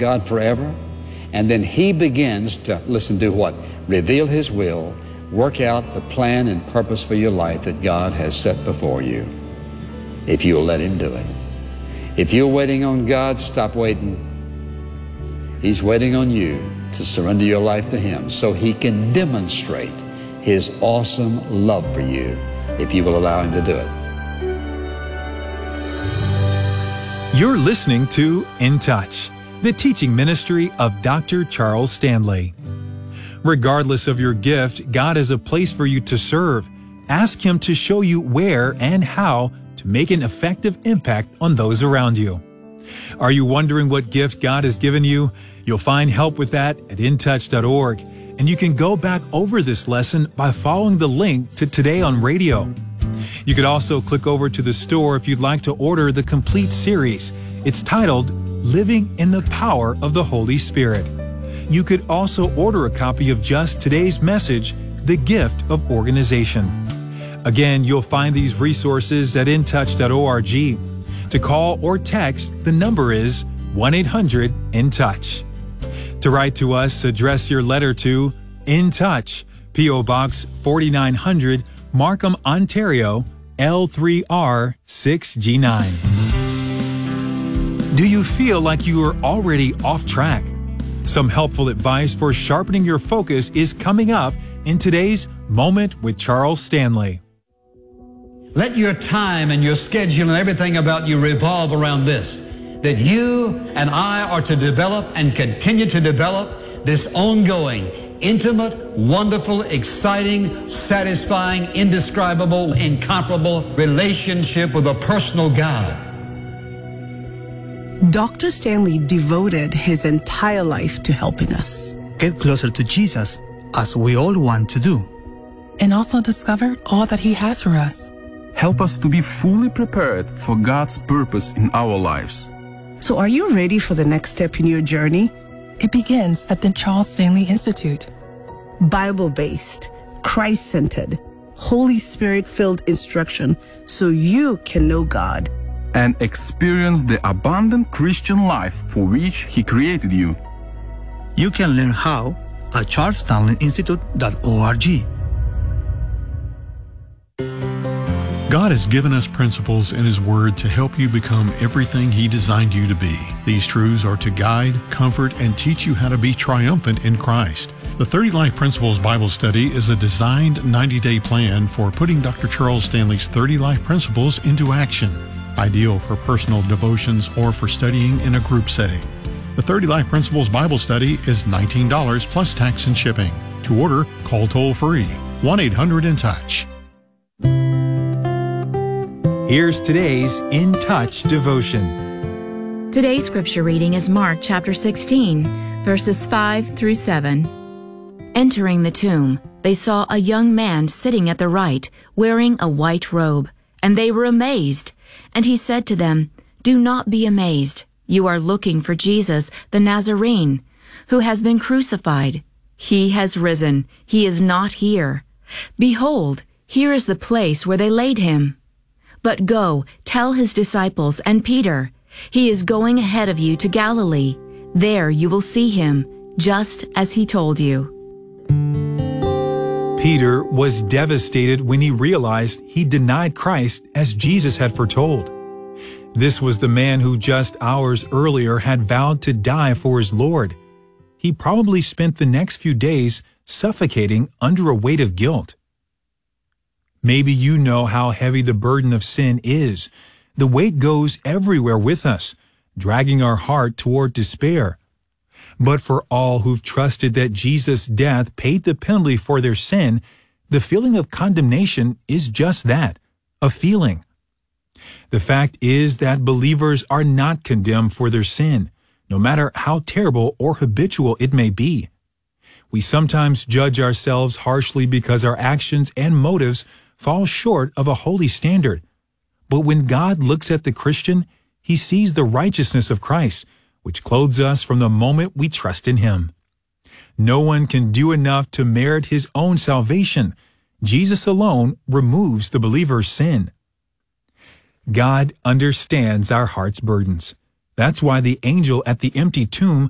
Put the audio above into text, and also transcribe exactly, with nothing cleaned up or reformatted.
God forever. And then he begins to, listen, do what? Reveal his will, work out the plan and purpose for your life that God has set before you, if you'll let him do it. If you're waiting on God, stop waiting. He's waiting on you to surrender your life to him so he can demonstrate his awesome love for you if you will allow him to do it. You're listening to In Touch, the teaching ministry of Doctor Charles Stanley. Regardless of your gift, God has a place for you to serve. Ask him to show you where and how to make an effective impact on those around you. Are you wondering what gift God has given you? You'll find help with that at in touch dot org, and you can go back over this lesson by following the link to Today on Radio. You could also click over to the store if you'd like to order the complete series. It's titled Living in the Power of the Holy Spirit. You could also order a copy of just today's message, The Gift of Organization. Again, you'll find these resources at in touch dot org. To call or text, the number is one eight hundred in touch. To write to us, address your letter to In Touch, P O Box forty-nine hundred, Markham, Ontario, L three R six G nine. Do you feel like you are already off track? Some helpful advice for sharpening your focus is coming up in today's Moment with Charles Stanley. Let your time and your schedule and everything about you revolve around this, that you and I are to develop and continue to develop this ongoing, intimate, wonderful, exciting, satisfying, indescribable, incomparable relationship with a personal God. Doctor Stanley devoted his entire life to helping us get closer to Jesus, as we all want to do, and also discover all that he has for us. Help us to be fully prepared for God's purpose in our lives. So are you ready for the next step in your journey? It begins at the Charles Stanley Institute. Bible-based, Christ-centered, Holy Spirit-filled instruction so you can know God and experience the abundant Christian life for which he created you. You can learn how at charles stanley institute dot org. God has given us principles in His Word to help you become everything He designed you to be. These truths are to guide, comfort, and teach you how to be triumphant in Christ. The thirty Life Principles Bible Study is a designed ninety-day plan for putting Doctor Charles Stanley's thirty Life Principles into action. Ideal for personal devotions or for studying in a group setting. The thirty Life Principles Bible Study is nineteen dollars plus tax and shipping. To order, call toll-free one eight hundred in touch. Here's today's In Touch devotion. Today's scripture reading is Mark chapter sixteen, verses five through seven. Entering the tomb, they saw a young man sitting at the right, wearing a white robe, and they were amazed. And he said to them, "Do not be amazed. You are looking for Jesus, the Nazarene, who has been crucified. He has risen. He is not here. Behold, here is the place where they laid him. But go, tell his disciples and Peter, he is going ahead of you to Galilee. There you will see him, just as he told you." Peter was devastated when he realized he denied Christ as Jesus had foretold. This was the man who just hours earlier had vowed to die for his Lord. He probably spent the next few days suffocating under a weight of guilt. Maybe you know how heavy the burden of sin is. The weight goes everywhere with us, dragging our heart toward despair. But for all who've trusted that Jesus' death paid the penalty for their sin, the feeling of condemnation is just that, a feeling. The fact is that believers are not condemned for their sin, no matter how terrible or habitual it may be. We sometimes judge ourselves harshly because our actions and motives fall short of a holy standard. But when God looks at the Christian, He sees the righteousness of Christ, which clothes us from the moment we trust in Him. No one can do enough to merit his own salvation. Jesus alone removes the believer's sin. God understands our heart's burdens. That's why the angel at the empty tomb